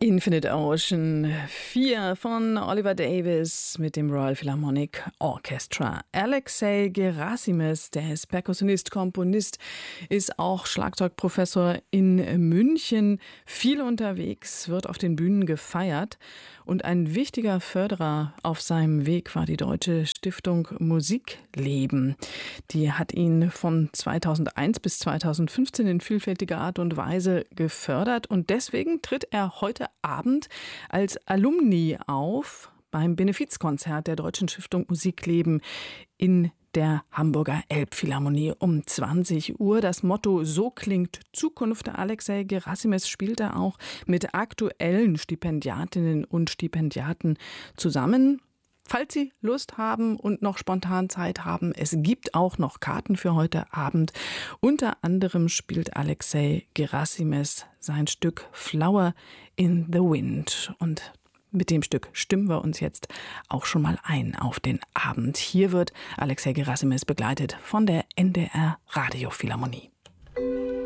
Infinite Ocean 4 von Oliver Davis mit dem Royal Philharmonic Orchestra. Alexei Gerasimes, der ist Perkussionist, Komponist, ist auch Schlagzeugprofessor in München, viel unterwegs, wird auf den Bühnen gefeiert. Und ein wichtiger Förderer auf seinem Weg war die Deutsche Stiftung Musikleben. Die hat ihn von 2001 bis 2015 in vielfältiger Art und Weise gefördert. Und deswegen tritt er heute Abend als Alumni auf beim Benefizkonzert der Deutschen Stiftung Musikleben in der Hamburger Elbphilharmonie um 20 Uhr. Das Motto "So klingt Zukunft". Alexei Gerasimes spielt da auch mit aktuellen Stipendiatinnen und Stipendiaten zusammen. Falls Sie Lust haben und noch spontan Zeit haben, es gibt auch noch Karten für heute Abend. Unter anderem spielt Alexei Gerasimes sein Stück Flower in the Wind. Und mit dem Stück stimmen wir uns jetzt auch schon mal ein auf den Abend. Hier wird Alexei Gerasimes begleitet von der NDR Radiophilharmonie.